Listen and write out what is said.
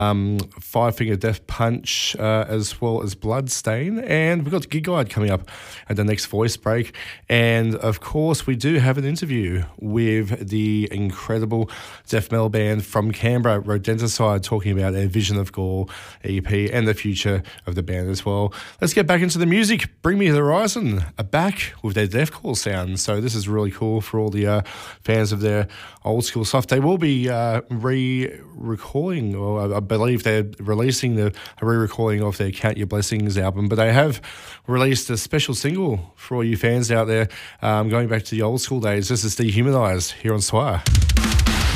Five Finger Death Punch, as well as Bloodstain. And we've got the Gig Guide coming up at the next voice break. And of course, we do have an interview with the incredible death metal band from Canberra, Rodenticide, talking about their Vision of Gore EP and the future of the band as well. Let's get back into the music. Bring Me the Horizon are back with their deathcore sound. So this is really cool for all the fans of their old school stuff. They will be re-recording, or I believe they're releasing a re-recording of their Count Your Blessings album, but they have released a special single for all you fans out there, going back to the old school days. This is Dehumanized here on Swire.